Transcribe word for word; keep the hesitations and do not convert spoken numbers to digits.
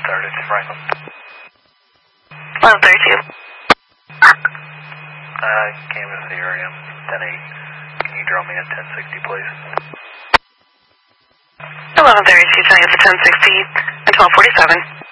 started, Franklin. eleven thirty-two. I came into the area, ten eight. Can you draw me at ten sixty, please? eleven thirty-two, telling us at ten sixty and twelve forty-seven.